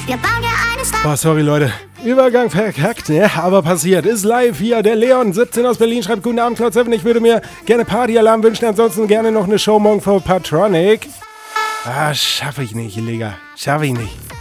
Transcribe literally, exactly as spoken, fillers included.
Wir bauen dir eine Stadt. Boah, sorry Leute. Übergang verkackt, ne? Aber passiert. Ist live hier. Der Leon, siebzehn aus Berlin, schreibt: Guten Abend, Cloud sieben. Ich würde mir gerne Partyalarm wünschen. Ansonsten gerne noch eine Show morgen für Patronic. Ah, schaffe ich nicht, Digga. Schaffe ich nicht.